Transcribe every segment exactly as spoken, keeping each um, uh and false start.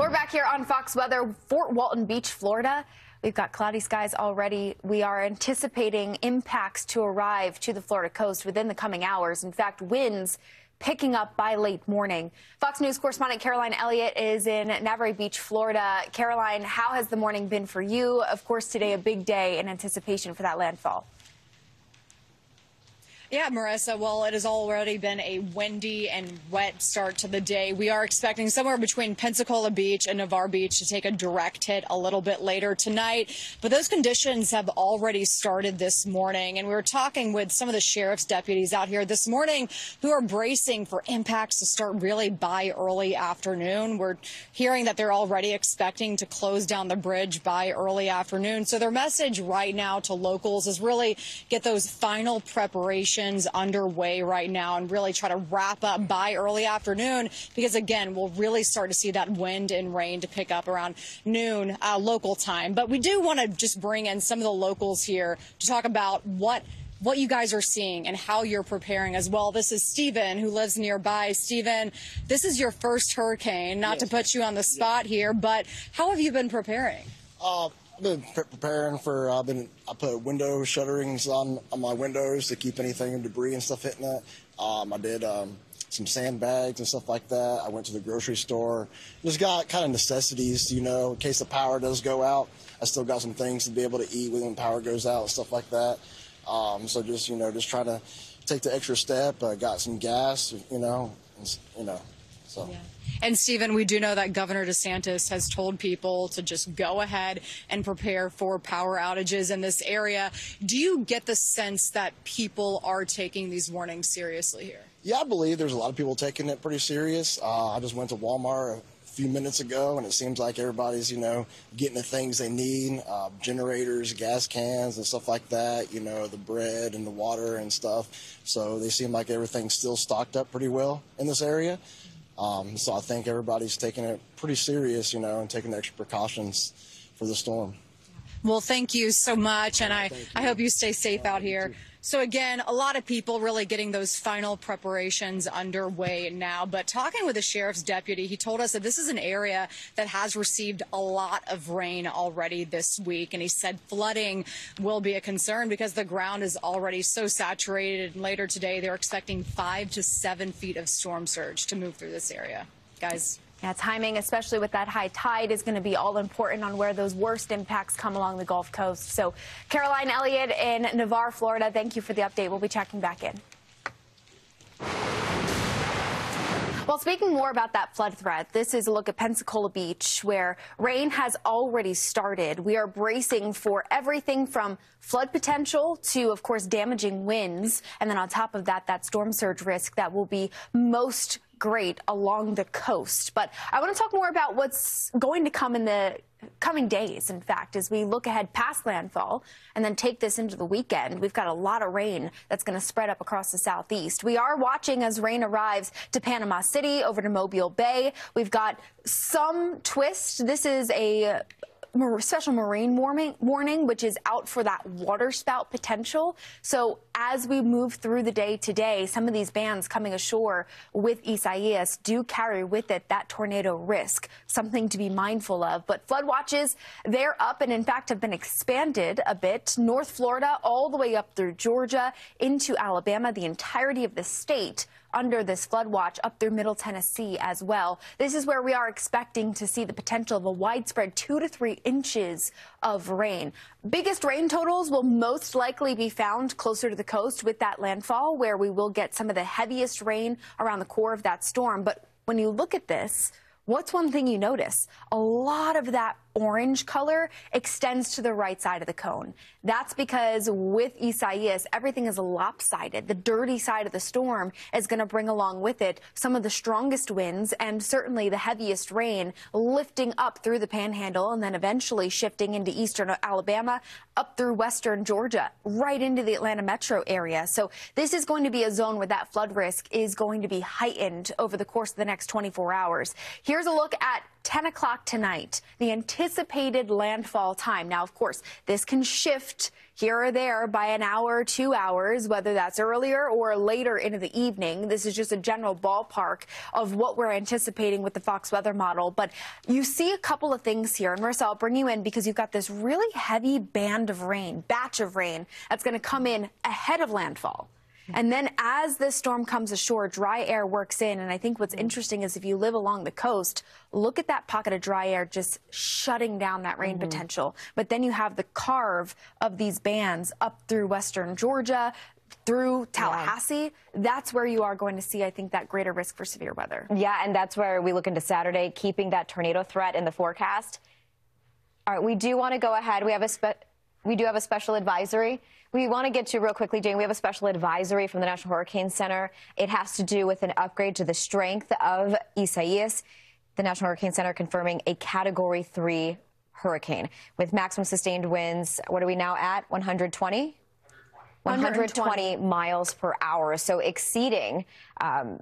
We're back here on Fox Weather, Fort Walton Beach, Florida. We've got cloudy skies already. We are anticipating impacts to arrive to the Florida coast within the coming hours. In fact, winds picking up by late morning. Fox News correspondent Caroline Elliott is in Navajo Beach, Florida. Caroline, how has the morning been for you? Of course, today a big day in anticipation for that landfall. Yeah, Marissa, well, it has already been a windy and wet start to the day. We are expecting somewhere between Pensacola Beach and Navarre Beach to take a direct hit a little bit later tonight. But those conditions have already started this morning. And we were talking with some of the sheriff's deputies out here this morning who are bracing for impacts to start really by early afternoon. We're hearing that they're already expecting to close down the bridge by early afternoon. So their message right now to locals is really get those final preparations underway right now and really try to wrap up by early afternoon, because again, we'll really start to see that wind and rain to pick up around noon uh, local time. But we do want to just bring in some of the locals here to talk about what what you guys are seeing and how you're preparing as well. This is Stephen, who lives nearby. Stephen, this is your first hurricane, not yes. to put you on the spot yeah. here, but how have you been preparing? Uh, I've been pre preparing for, I've been, I put window shutterings on, on my windows to keep anything and debris and stuff hitting it. Um, I did um, some sandbags and stuff like that. I went to the grocery store. Just got kind of necessities, you know, in case the power does go out. I still got some things to be able to eat when the power goes out and stuff like that. Um, so just, you know, just try to take the extra step. I uh, got some gas, you know, and, you know, so. Yeah. And, Stephen, we do know that Governor DeSantis has told people to just go ahead and prepare for power outages in this area. Do you get the sense that people are taking these warnings seriously here? Yeah, I believe there's a lot of people taking it pretty serious. Uh, I just went to Walmart a few minutes ago, and it seems like everybody's, you know, getting the things they need, uh, generators, gas cans, and stuff like that, you know, the bread and the water and stuff. So they seem like everything's still stocked up pretty well in this area. Um, so I think everybody's taking it pretty serious, you know, and taking extra precautions for the storm. Well, thank you so much, and I, I hope you stay safe out here. So again, a lot of people really getting those final preparations underway now. But talking with the sheriff's deputy, he told us that this is an area that has received a lot of rain already this week. And he said flooding will be a concern because the ground is already so saturated. And later today, they're expecting five to seven feet of storm surge to move through this area. Guys. Yeah, timing, especially with that high tide, is going to be all important on where those worst impacts come along the Gulf Coast. So, Caroline Elliott in Navarre, Florida, thank you for the update. We'll be checking back in. Well, speaking more about that flood threat, this is a look at Pensacola Beach, where rain has already started. We are bracing for everything from flood potential to, of course, damaging winds. And then on top of that, that storm surge risk that will be most great along the coast. But I want to talk more about what's going to come in the coming days, in fact, as we look ahead past landfall and then take this into the weekend. We've got a lot of rain that's going to spread up across the southeast. We are watching as rain arrives to Panama City, over to Mobile Bay. We've got some twist. This is a special marine warning, warning, which is out for that waterspout potential. So as we move through the day today, some of these bands coming ashore with Isaias do carry with it that tornado risk, something to be mindful of. But flood watches, they're up and, in fact, have been expanded a bit. North Florida all the way up through Georgia into Alabama, the entirety of the state under this flood watch, up through Middle Tennessee as well. This is where we are expecting to see the potential of a widespread two to three inches of rain. Biggest rain totals will most likely be found closer to the coast with that landfall, where we will get some of the heaviest rain around the core of that storm. But when you look at this, what's one thing you notice? A lot of that orange color extends to the right side of the cone. That's because with Isaias, everything is lopsided. The dirty side of the storm is going to bring along with it some of the strongest winds and certainly the heaviest rain, lifting up through the panhandle and then eventually shifting into eastern Alabama, up through western Georgia, right into the Atlanta metro area. So this is going to be a zone where that flood risk is going to be heightened over the course of the next twenty-four hours. Here's a look at ten o'clock tonight, the anticipated landfall time. Now, of course, this can shift here or there by an hour or two hours, whether that's earlier or later into the evening. This is just a general ballpark of what we're anticipating with the Fox weather model. But you see a couple of things here. And Marissa, I'll bring you in because you've got this really heavy band of rain, batch of rain that's going to come in ahead of landfall. And then as this storm comes ashore, dry air works in. And I think what's interesting is if you live along the coast, look at that pocket of dry air just shutting down that rain mm-hmm. potential. But then you have the carve of these bands up through western Georgia, through Tallahassee. Yeah. That's where you are going to see, I think, that greater risk for severe weather. Yeah, and that's where we look into Saturday, keeping that tornado threat in the forecast. All right, we do want to go ahead. We have a spe- we do have a special advisory. We want to get to real quickly, Jane. We have a special advisory from the National Hurricane Center. It has to do with an upgrade to the strength of Isaias. The National Hurricane Center confirming a Category three hurricane with maximum sustained winds. What are we now at? one hundred twenty? one hundred twenty miles per hour. So exceeding um,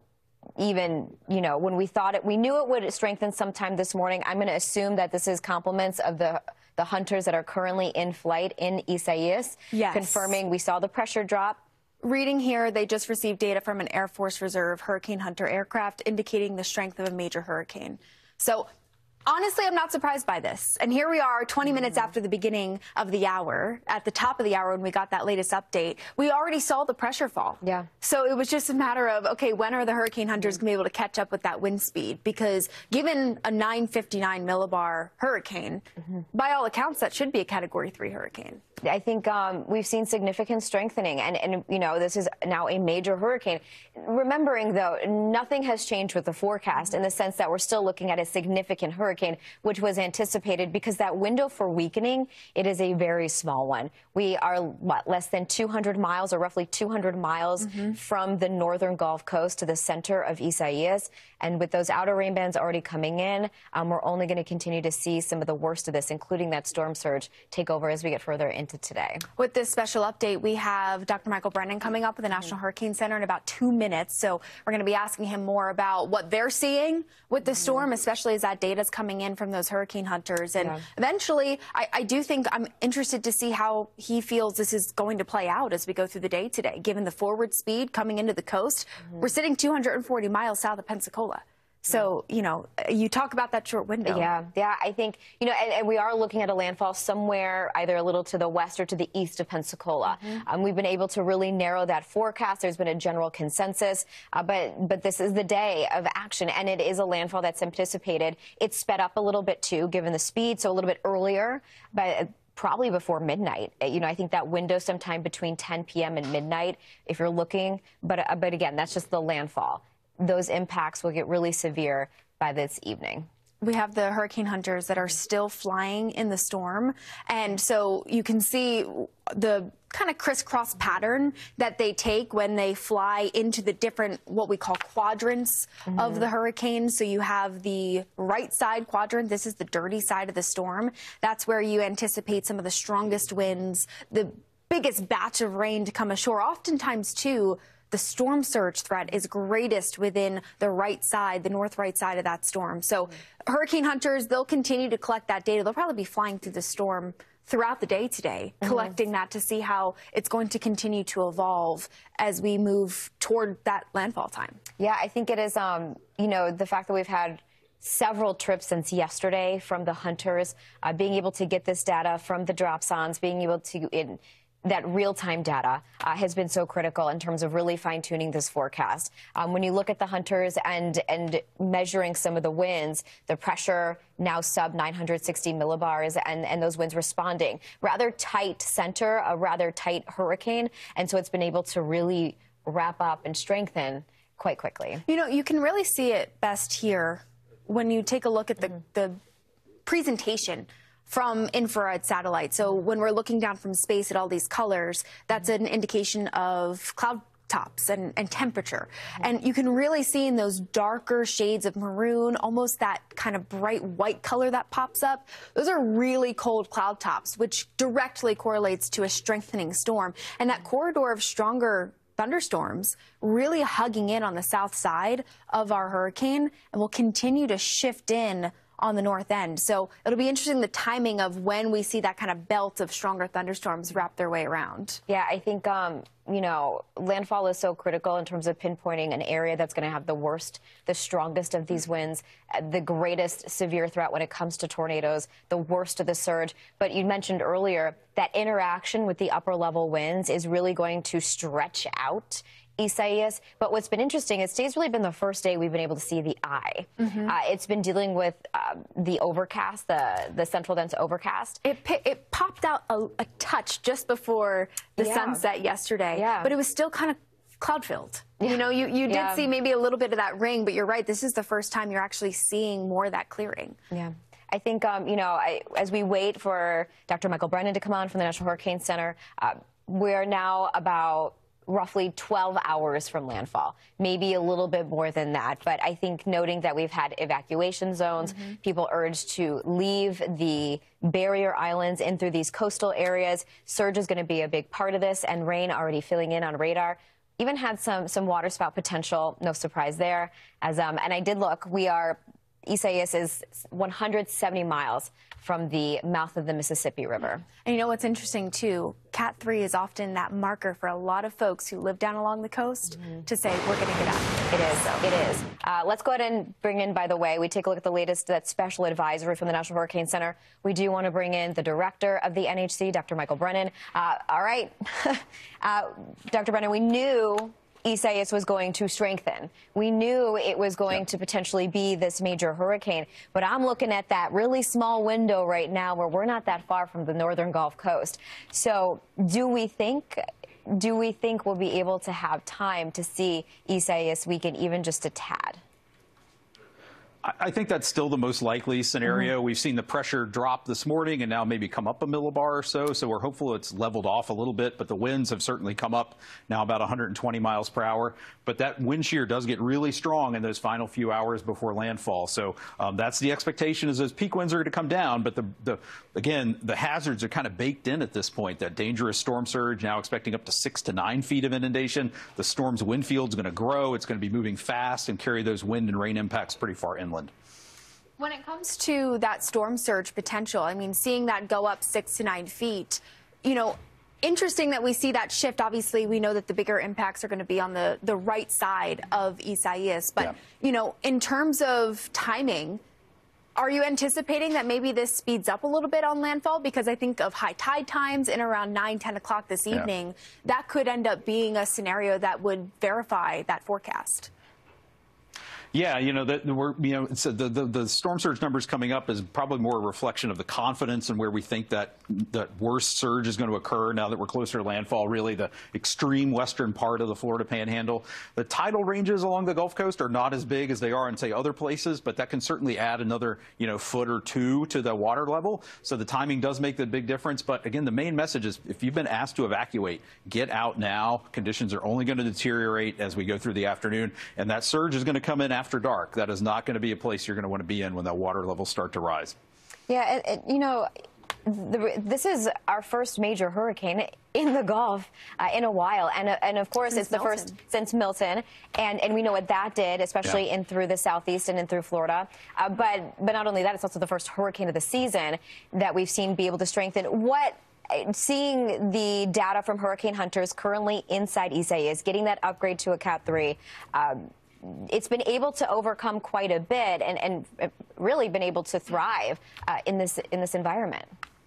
even, you know, when we thought it, we knew it would strengthen sometime this morning. I'm going to assume that this is compliments of the the hunters that are currently in flight in Isaias. Yes. Confirming we saw the pressure drop. Reading here, they just received data from an Air Force Reserve Hurricane Hunter aircraft indicating the strength of a major hurricane. So honestly, I'm not surprised by this. And here we are twenty minutes mm-hmm. after the beginning of the hour, at the top of the hour when we got that latest update. We already saw the pressure fall. Yeah. So it was just a matter of, okay, when are the hurricane hunters mm-hmm. going to be able to catch up with that wind speed? Because given a nine fifty-nine millibar hurricane, mm-hmm. by all accounts, that should be a Category three hurricane. I think um, we've seen significant strengthening, and, and, you know, this is now a major hurricane. Remembering, though, nothing has changed with the forecast in the sense that we're still looking at a significant hurricane, which was anticipated because that window for weakening, it is a very small one. We are, what, less than two hundred miles or roughly two hundred miles mm-hmm. from the northern Gulf Coast to the center of Isaias. And with those outer rain bands already coming in, um, we're only going to continue to see some of the worst of this, including that storm surge, take over as we get further into today. With this special update, we have Doctor Michael Brennan coming up with the National mm-hmm. Hurricane Center in about two minutes. So we're going to be asking him more about what they're seeing with the mm-hmm. storm, especially as that data is coming in from those hurricane hunters. And yeah. eventually, I, I do think I'm interested to see how he feels this is going to play out as we go through the day today. Given the forward speed coming into the coast, mm-hmm. we're sitting two hundred forty miles south of Pensacola. So, you know, you talk about that short window. Yeah, yeah, I think, you know, and, and we are looking at a landfall somewhere either a little to the west or to the east of Pensacola. Mm-hmm. Um, we've been able to really narrow that forecast. There's been a general consensus, uh, but but this is the day of action, and it is a landfall that's anticipated. It's sped up a little bit, too, given the speed, so a little bit earlier, but probably before midnight. You know, I think that window sometime between ten p.m. and midnight, if you're looking, but uh, but again, that's just the landfall. Those impacts will get really severe by this evening. We have the hurricane hunters that are still flying in the storm. And so you can see the kind of crisscross pattern that they take when they fly into the different, what we call quadrants mm-hmm. of the hurricane. So you have the right side quadrant. This is the dirty side of the storm. That's where you anticipate some of the strongest winds, the biggest batch of rain to come ashore. Oftentimes, too, the storm surge threat is greatest within the right side, the north right side of that storm. So mm-hmm. hurricane hunters, they'll continue to collect that data. They'll probably be flying through the storm throughout the day today, mm-hmm. collecting that to see how it's going to continue to evolve as we move toward that landfall time. Yeah, I think it is, um, you know, the fact that we've had several trips since yesterday from the hunters, uh, being able to get this data from the dropsondes, being able to in, that real-time data uh, has been so critical in terms of really fine-tuning this forecast. Um, when you look at the hunters and and measuring some of the winds, the pressure now sub nine hundred sixty millibars, and, and those winds responding. Rather tight center, a rather tight hurricane, and so it's been able to really wrap up and strengthen quite quickly. You know, you can really see it best here when you take a look at the, mm-hmm. the presentation from infrared satellites. So when we're looking down from space at all these colors, that's an indication of cloud tops and, and temperature. Mm-hmm. And you can really see in those darker shades of maroon, almost that kind of bright white color that pops up. Those are really cold cloud tops, which directly correlates to a strengthening storm. And that corridor of stronger thunderstorms really hugging in on the south side of our hurricane and will continue to shift in on the north end. So it'll be interesting the timing of when we see that kind of belt of stronger thunderstorms wrap their way around. Yeah, I think, um, you know, landfall is so critical in terms of pinpointing an area that's going to have the worst, the strongest of these winds, the greatest severe threat when it comes to tornadoes, the worst of the surge. But you mentioned earlier that interaction with the upper level winds is really going to stretch out Isaias. But what's been interesting is today's really been the first day we've been able to see the eye. Mm-hmm. uh, it's been dealing with uh, the overcast, the the central dense overcast. It it popped out a, a touch just before the yeah. sunset yesterday, yeah. but it was still kind of cloud filled. Yeah. You know, you, you did yeah. see maybe a little bit of that ring, but you're right. This is the first time you're actually seeing more of that clearing. Yeah. I think, um, you know, I, as we wait for Doctor Michael Brennan to come on from the National Hurricane Center, uh, we're now about roughly twelve hours from landfall, maybe a little bit more than that. But I think noting that we've had evacuation zones, mm-hmm. people urged to leave the barrier islands in through these coastal areas. Surge is going to be a big part of this, and rain already filling in on radar. Even had some some waterspout potential. No surprise there. As um, and I did look, we are Isaias is one hundred seventy miles from the mouth of the Mississippi River. And you know what's interesting, too? Cat three is often that marker for a lot of folks who live down along the coast mm-hmm. to say, we're going to get out. It is. So. It is. Uh, let's go ahead and bring in, by the way, we take a look at the latest that special advisory from the National Hurricane Center. We do want to bring in the director of the N H C, Doctor Michael Brennan. Uh, all right. uh, Doctor Brennan, we knew Isaias was going to strengthen. We knew it was going yep. to potentially be this major hurricane, but I'm looking at that really small window right now where we're not that far from the northern Gulf Coast. So do we think, do we think we'll be able to have time to see Isaias weaken even just a tad? I think that's still the most likely scenario. Mm-hmm. We've seen the pressure drop this morning and now maybe come up a millibar or so. So we're hopeful it's leveled off a little bit, but the winds have certainly come up now about one hundred twenty miles per hour. But that wind shear does get really strong in those final few hours before landfall. So um, that's the expectation, is those peak winds are going to come down. But the, the again, the hazards are kind of baked in at this point. That dangerous storm surge, now expecting up to six to nine feet of inundation. The storm's wind field's going to grow. It's going to be moving fast and carry those wind and rain impacts pretty far inland. When it comes to that storm surge potential, I mean, seeing that go up six to nine feet, you know, interesting that we see that shift. Obviously, we know that the bigger impacts are going to be on the, the right side of Isaias. But, yeah. you know, in terms of timing, are you anticipating that maybe this speeds up a little bit on landfall? Because I think of high tide times in around nine, ten o'clock this evening, yeah. that could end up being a scenario that would verify that forecast. Yeah, you know, that we're, you know, it's, the, the the storm surge numbers coming up is probably more a reflection of the confidence and where we think that that worst surge is going to occur now that we're closer to landfall, really the extreme western part of the Florida Panhandle. The tidal ranges along the Gulf Coast are not as big as they are in, say, other places, but that can certainly add another, you know, foot or two to the water level. So the timing does make the big difference. But again, the main message is if you've been asked to evacuate, get out now. Conditions are only going to deteriorate as we go through the afternoon, and that surge is going to come in after dark. That is not going to be a place you're going to want to be in when that water levels start to rise. Yeah, it, it, you know, the, this is our first major hurricane in the Gulf uh, in a while. And, uh, and of course, since it's the Milton. first since Milton. And, and we know what that did, especially yeah. in through the southeast and in through Florida. Uh, but, but not only that, it's also the first hurricane of the season that we've seen be able to strengthen. What Seeing the data from hurricane hunters currently inside Isaias, getting that upgrade to a Cat three, um, it's been able to overcome quite a bit and, and really been able to thrive uh, in this in this environment.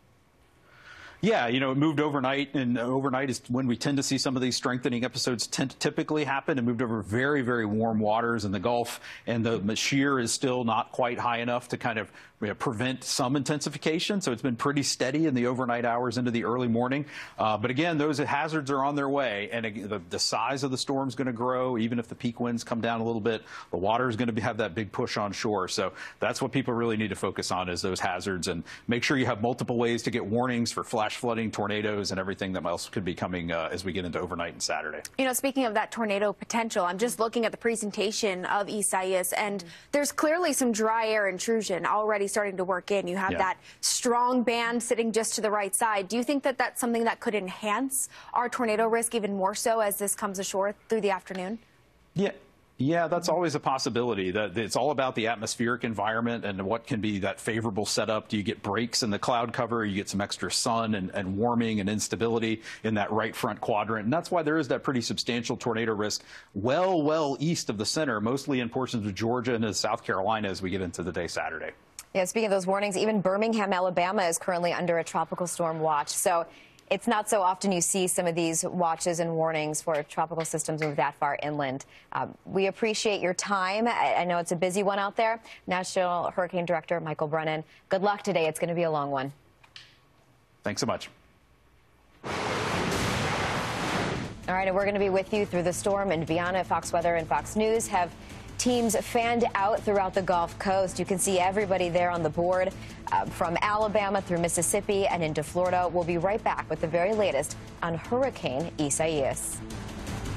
Yeah, you know, it moved overnight, and overnight is when we tend to see some of these strengthening episodes tend to typically happen. It moved over very, very warm waters in the Gulf, and the shear is still not quite high enough to kind of you know, prevent some intensification. So it's been pretty steady in the overnight hours into the early morning. Uh, but again, those hazards are on their way, and again, the, the size of the storm is going to grow. Even if the peak winds come down a little bit, the water is going to be, have that big push on shore. So that's what people really need to focus on, is those hazards, and make sure you have multiple ways to get warnings for flash flooding, tornadoes, and everything that else could be coming uh, as we get into overnight and Saturday. You know, speaking of that tornado potential, I'm just looking at the presentation of Isaias, and mm-hmm. there's clearly some dry air intrusion already starting to work in. You have yeah. that strong band sitting just to the right side. Do you think that that's something that could enhance our tornado risk even more so as this comes ashore through the afternoon? Yeah. Yeah, that's always a possibility. That it's all about the atmospheric environment and what can be that favorable setup. Do you get breaks in the cloud cover? You get some extra sun and, and warming and instability in that right front quadrant. And that's why there is that pretty substantial tornado risk well, well east of the center, mostly in portions of Georgia and South Carolina as we get into the day Saturday. Yeah, speaking of those warnings, even Birmingham, Alabama is currently under a tropical storm watch. So it's not so often you see some of these watches and warnings for tropical systems move that far inland. Um, we appreciate your time. I, I know it's a busy one out there. National Hurricane Director Michael Brennan, good luck today. It's going to be a long one. Thanks so much. All right, and we're going to be with you through the storm. And Viana, Fox Weather and Fox News have teams fanned out throughout the Gulf Coast. You can see everybody there on the board uh, from Alabama through Mississippi and into Florida. We'll be right back with the very latest on Hurricane Isaias.